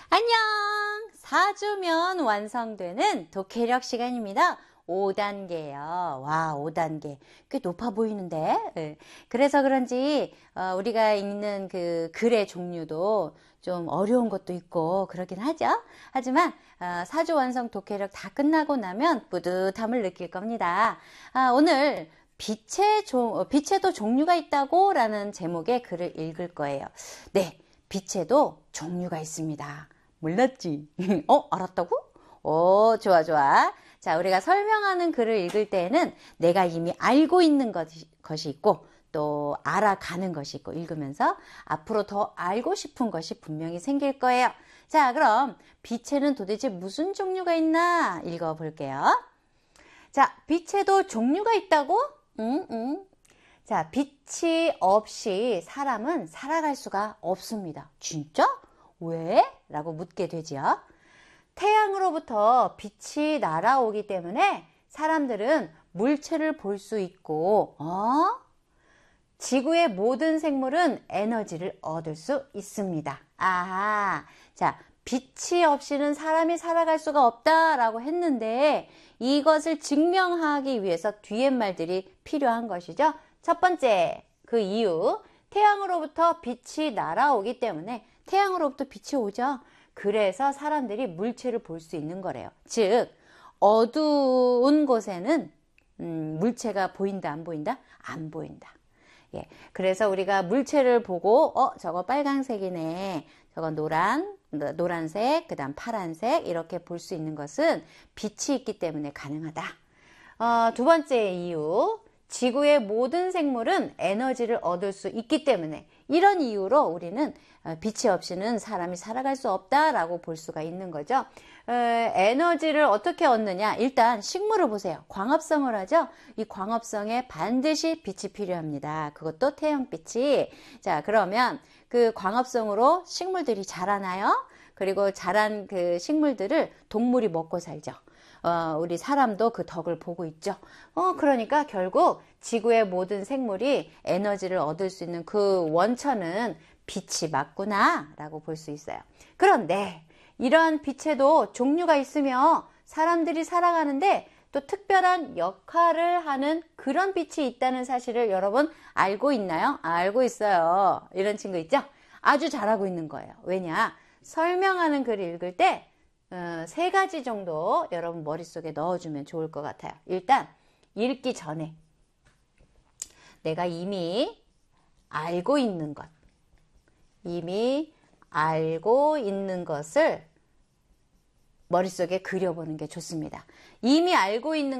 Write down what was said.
안녕! 4주면 완성되는 독해력 시간입니다. 5단계예요. 와, 5단계. 꽤 높아 보이는데? 네. 그래서 그런지 우리가 읽는 그 글의 종류도 좀 어려운 것도 있고 그러긴 하죠. 하지만 4주 완성 독해력 다 끝나고 나면 뿌듯함을 느낄 겁니다. 오늘 빛에도 종류가 있다고 라는 제목의 글을 읽을 거예요. 네, 빛에도 종류가 있습니다. 몰랐지? 알았다고? 좋아, 좋아. 자, 우리가 설명하는 글을 읽을 때에는 내가 이미 알고 있는 것이 있고 또 알아가는 것이 있고 읽으면서 앞으로 더 알고 싶은 것이 분명히 생길 거예요. 자, 그럼 빛에는 도대체 무슨 종류가 있나 읽어볼게요. 자, 빛에도 종류가 있다고? 자, 빛이 없이 사람은 살아갈 수가 없습니다. 진짜? 왜? 라고 묻게 되죠. 태양으로부터 빛이 날아오기 때문에 사람들은 물체를 볼 수 있고, 지구의 모든 생물은 에너지를 얻을 수 있습니다. 아하, 자, 빛이 없이는 사람이 살아갈 수가 없다라고 했는데 이것을 증명하기 위해서 뒤에 말들이 필요한 것이죠. 첫 번째, 그 이유, 태양으로부터 빛이 날아오기 때문에 태양으로부터 빛이 오죠. 그래서 사람들이 물체를 볼 수 있는 거래요. 즉, 어두운 곳에는 물체가 보인다, 안 보인다? 안 보인다. 예, 그래서 우리가 물체를 보고 저거 빨간색이네, 저거 노란색, 그 다음 파란색 이렇게 볼 수 있는 것은 빛이 있기 때문에 가능하다. 두 번째 이유, 지구의 모든 생물은 에너지를 얻을 수 있기 때문에 이런 이유로 우리는 빛이 없이는 사람이 살아갈 수 없다라고 볼 수가 있는 거죠. 에너지를 어떻게 얻느냐? 일단 식물을 보세요. 광합성을 하죠. 이 광합성에 반드시 빛이 필요합니다. 그것도 태양빛이. 자, 그러면 그 광합성으로 식물들이 자라나요? 그리고 자란 그 식물들을 동물이 먹고 살죠. 우리 사람도 그 덕을 보고 있죠. 그러니까 결국 지구의 모든 생물이 에너지를 얻을 수 있는 그 원천은 빛이 맞구나 라고 볼 수 있어요. 그런데 이러한 빛에도 종류가 있으며 사람들이 살아가는데 또 특별한 역할을 하는 그런 빛이 있다는 사실을 여러분 알고 있나요? 알고 있어요. 이런 친구 있죠? 아주 잘하고 있는 거예요. 왜냐? 설명하는 글을 읽을 때 3가지 정도 여러분 머릿속에 넣어주면 좋을 것 같아요. 일단 읽기 전에 내가 이미 알고 있는 것, 이미 알고 있는 것을 머릿속에 그려보는 게 좋습니다. 이미 알고 있는